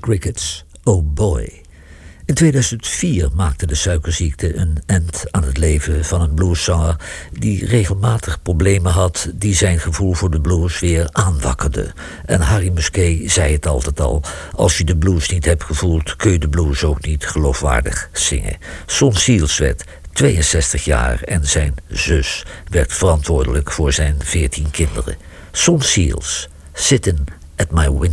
Crickets, Oh Boy. In 2004 maakte de suikerziekte een eind aan het leven van een blueszanger die regelmatig problemen had die zijn gevoel voor de blues weer aanwakkerde. En Harry Musquet zei het altijd al: als je de blues niet hebt gevoeld, kun je de blues ook niet geloofwaardig zingen. Son Seals werd 62 jaar en zijn zus werd verantwoordelijk voor zijn 14 kinderen. Son Seals, Sittin' at My Window.